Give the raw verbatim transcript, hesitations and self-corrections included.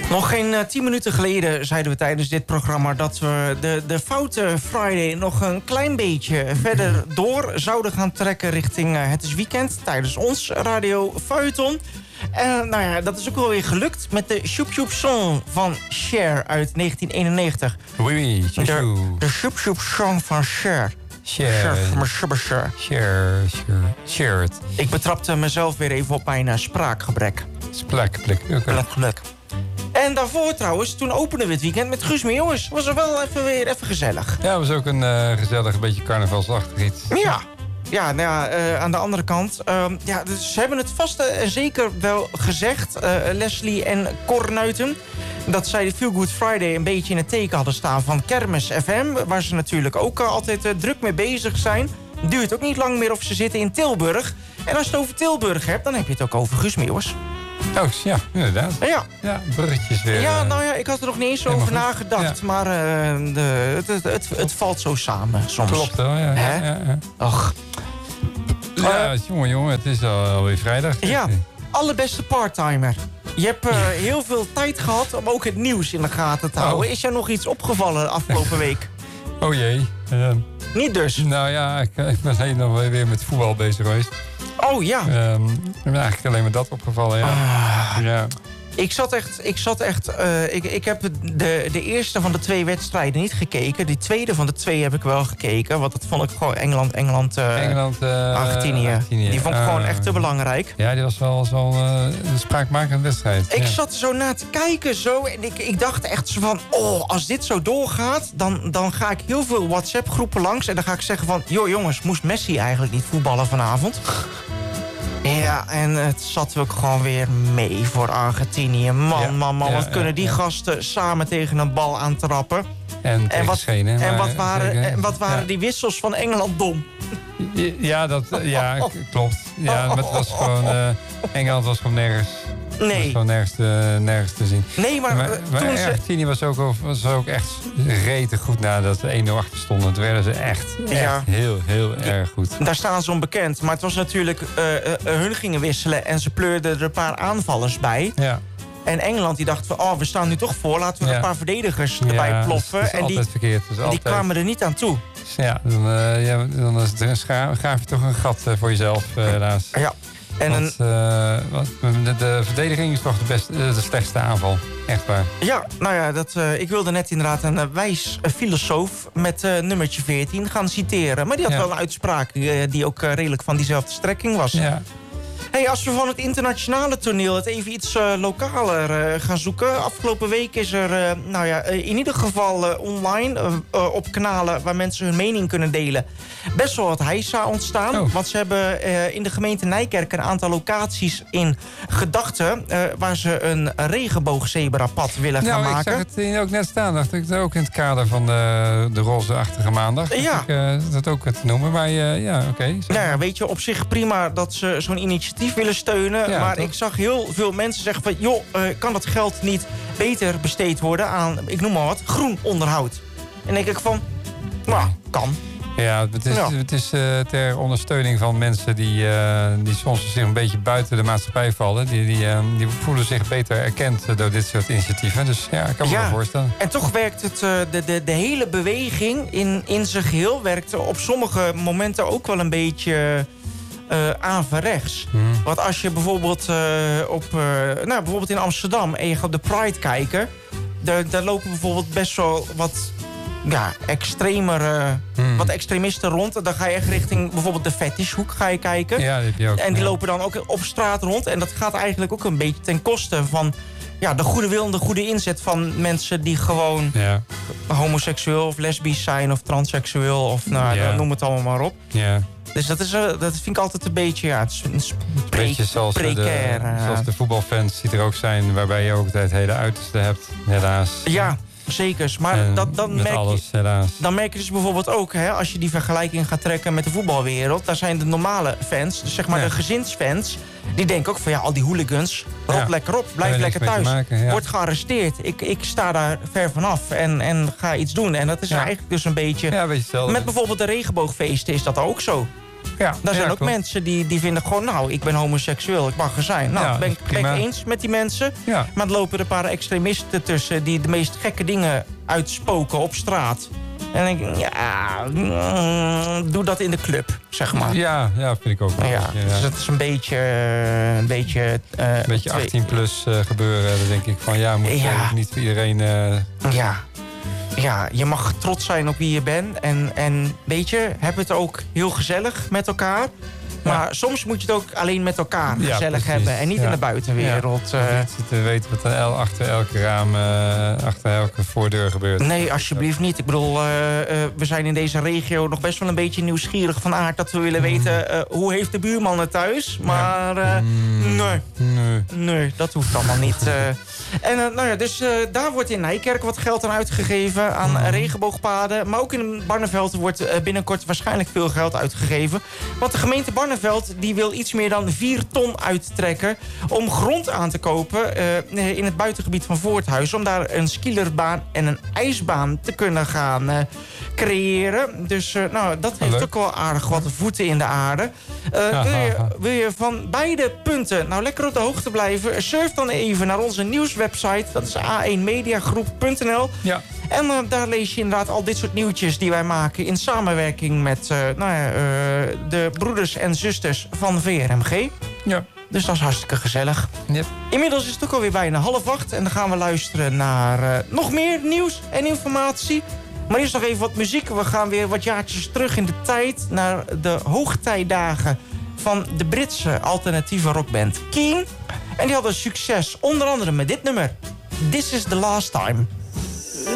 Nog geen uh, tien minuten geleden zeiden we tijdens dit programma... dat we de, de Foute Friday nog een klein beetje verder door zouden gaan trekken... richting uh, Het is Weekend tijdens ons Radio Feuilleton. En nou ja, dat is ook wel weer gelukt met de Shoop Shoop Song van Cher uit negentien eenennegentig. Oui, oui, de, de Shoop Shoop Song van Cher. Cher. Cher, Cher, Cher. Ik betrapte mezelf weer even op mijn uh, spraakgebrek. Spraakgebrek, oké. Okay. En daarvoor trouwens, toen openden we het weekend met Guus Meeuwis. Was er wel even weer even gezellig. Ja, was ook een uh, gezellig, een beetje carnavalsachtig iets. Ja. Ja, nou ja, uh, aan de andere kant. Uh, ja, dus ze hebben het vast en zeker wel gezegd, uh, Leslie en Cor Nuiten... dat zij de Feel Good Friday een beetje in het teken hadden staan van Kermis F M... waar ze natuurlijk ook uh, altijd uh, druk mee bezig zijn. Duurt ook niet lang meer of ze zitten in Tilburg. En als je het over Tilburg hebt, dan heb je het ook over Guus Meeuwis. Oh, ja, inderdaad. Ja. Ja, bruggetjes weer. Ja, nou ja, ik had er nog niet eens over nagedacht. Ja. Maar uh, de, het, het, het, het valt zo samen soms. Klopt wel, ja. ja, ja, ja. Ach. Ja, uh, jongen, jongen, het is al, alweer vrijdag. Ja, allerbeste parttimer. Je hebt uh, heel veel tijd gehad om ook het nieuws in de gaten te houden. Oh. Is jou nog iets opgevallen de afgelopen week? Oh jee. Uh, Niet dus? Nou ja, ik, ik ben helemaal weer met voetbal bezig geweest. Oh ja. Um, ik ben eigenlijk alleen maar dat opgevallen, ja. Ah. Ja. Ik zat echt... Ik, zat echt uh, ik, ik heb de, de eerste van de twee wedstrijden niet gekeken. Die tweede van de twee heb ik wel gekeken. Want dat vond ik gewoon Engeland, Engeland, uh, Engeland uh, Argentinië. Argentinië. Die vond ik uh, gewoon echt te belangrijk. Ja, die was wel zo'n uh, spraakmakende wedstrijd. Ik ja. zat er zo naar te kijken zo. En ik, ik dacht echt zo van... Oh, als dit zo doorgaat... Dan, dan ga ik heel veel WhatsApp-groepen langs. En dan ga ik zeggen van... Joh jongens, moest Messi eigenlijk niet voetballen vanavond? Ja, en het zat ook gewoon weer mee voor Argentinië. Man, ja, man, man, ja, wat kunnen die ja. gasten samen tegen een bal aantrappen. En, en, wat, schenen, en wat waren, tegen, en wat waren ja. die wissels van Engeland dom? Ja, dat, ja klopt. Ja, maar het was gewoon... Uh, Engeland was gewoon nergens... Nee. Was gewoon nergens te, nergens te zien. Nee, maar... Maar, maar toen Argentinië was ook, was ook echt rete goed nadat we één nul achter stonden. Toen werden ze echt, echt ja. heel, heel erg goed. Daar staan ze onbekend. Maar het was natuurlijk... Uh, uh, hun gingen wisselen en ze pleurden er een paar aanvallers bij. Ja. En Engeland die dacht van... Oh, we staan nu toch voor. Laten we ja. een paar verdedigers erbij ja, ploffen. Dat is en die, altijd verkeerd. Dat is die altijd... kwamen er niet aan toe. Ja, dan, uh, ja, dan is het een scha- graaf je toch een gat uh, voor jezelf, uh, helaas. Ja. En Want, uh, wat, de, de verdediging is toch de, beste, de slechtste aanval. Echt waar. Ja, nou ja, dat, uh, ik wilde net inderdaad een uh, wijs uh, filosoof met uh, nummertje veertien gaan citeren. Maar die had ja. wel een uitspraak uh, die ook uh, redelijk van diezelfde strekking was. Ja. Hey, als we van het internationale toneel het even iets uh, lokaler uh, gaan zoeken. Afgelopen week is er uh, nou ja, in ieder geval uh, online uh, uh, op kanalen waar mensen hun mening kunnen delen. Best wel wat heisa ontstaan. Oh. Want ze hebben uh, in de gemeente Nijkerk een aantal locaties in gedachten uh, waar ze een regenboogzebrapad willen nou, gaan maken. Ik zag het ook net staan. Dacht ik ook in het kader van de, de roze-achtige maandag. Ja. Ik uh, dat ook te noemen. Maar uh, ja, oké. Okay, nou ja, weet je, op zich prima dat ze zo'n initiatief willen steunen. Ja, maar toch? Ik zag heel veel mensen zeggen van... joh, uh, kan dat geld niet beter besteed worden aan, ik noem maar wat, groen onderhoud? En denk ik van, nou, kan. Ja, het is, ja. het is uh, ter ondersteuning van mensen die, uh, die soms zich een beetje buiten de maatschappij vallen. Die, die, uh, die voelen zich beter erkend door dit soort initiatieven. Dus ja, ik kan me ja. wel voorstellen. En toch werkt het, uh, de, de, de hele beweging in, in zijn geheel... werkt op sommige momenten ook wel een beetje... Uh, averechts. Hmm. Want als je bijvoorbeeld uh, op, uh, nou, bijvoorbeeld in Amsterdam en je gaat op de Pride kijken, daar, daar lopen bijvoorbeeld best wel wat ja, extremere, hmm. wat extremisten rond. Dan ga je echt richting bijvoorbeeld de fetishhoek ga je kijken. Ja, die heb je ook. En die ja. lopen dan ook op straat rond. En dat gaat eigenlijk ook een beetje ten koste van ja, de goede wil en de goede inzet van mensen die gewoon ja. homoseksueel of lesbisch zijn of transseksueel of nou, ja. noem het allemaal maar op. Ja. Dus dat, is, uh, dat vind ik altijd een beetje, ja, het is een pre- beetje zoals precair. De, zoals de voetbalfans die er ook zijn, waarbij je ook het hele uiterste hebt, helaas. Ja, zeker. Maar en dat, dan, met merk alles, je, helaas. dan merk je dus bijvoorbeeld ook, hè, als je die vergelijking gaat trekken met de voetbalwereld, daar zijn de normale fans, dus zeg maar ja. de gezinsfans, die denken ook van ja, al die hooligans, rot ja. lekker op, blijf lekker thuis. Maken, ja. Word gearresteerd. Ik, ik sta daar ver vanaf en, en ga iets doen. En dat is ja. eigenlijk dus een beetje... Ja, een beetje hetzelfde. Met bijvoorbeeld de regenboogfeesten is dat ook zo. Ja, Daar zijn ja, ook klopt. mensen die, die vinden gewoon... nou, ik ben homoseksueel, ik mag er zijn. Nou, ja, ben ik ben ik eens met die mensen. Ja. Maar er lopen er een paar extremisten tussen... die de meest gekke dingen uitspoken op straat. En dan denk ik, ja, mm, doe dat in de club, zeg maar. Ja, ja vind ik ook wel. Ja, ja. Dus het is een beetje... Een beetje, uh, een beetje achttien plus uh, gebeuren. Dan denk ik van, ja, moet ja. niet voor iedereen... Uh... Ja. Ja, je mag trots zijn op wie je bent. En, en weet je, heb het ook heel gezellig met elkaar. Maar ja. soms moet je het ook alleen met elkaar gezellig ja, hebben. En niet ja. in de buitenwereld. Ja. Uh, niet te weten wat er achter elke raam, uh, achter elke voordeur gebeurt. Nee, alsjeblieft niet. Ik bedoel, uh, uh, we zijn in deze regio nog best wel een beetje nieuwsgierig van aard. Dat we willen mm. weten, uh, hoe heeft de buurman het thuis? Maar uh, mm. nee. nee, nee, dat hoeft allemaal niet. Uh, En uh, nou ja, dus uh, daar wordt in Nijkerk wat geld aan uitgegeven aan mm. regenboogpaden. Maar ook in Barneveld wordt uh, binnenkort waarschijnlijk veel geld uitgegeven. Want de gemeente Barneveld die wil iets meer dan vier ton uittrekken om grond aan te kopen uh, in het buitengebied van Voorthuizen. Om daar een skierbaan en een ijsbaan te kunnen gaan uh, creëren. Dus uh, nou, dat heeft Leuk. ook wel aardig wat voeten in de aarde. Uh, ja, wil, je, wil je van beide punten nou lekker op de hoogte blijven? Surf dan even naar onze nieuwswebsite. Dat is a één mediagroep punt n l. Ja. En uh, daar lees je inderdaad al dit soort nieuwtjes die wij maken in samenwerking met uh, nou ja, uh, de broeders en zusters van V R M G. Ja. Dus dat is hartstikke gezellig. Yep. Inmiddels is het ook alweer bijna half acht. En dan gaan we luisteren naar uh, nog meer nieuws en informatie. Maar eerst nog even wat muziek. We gaan weer wat jaartjes terug in de tijd naar de hoogtijdagen van de Britse alternatieve rockband Keane. En die hadden succes, onder andere met dit nummer. This is the last time.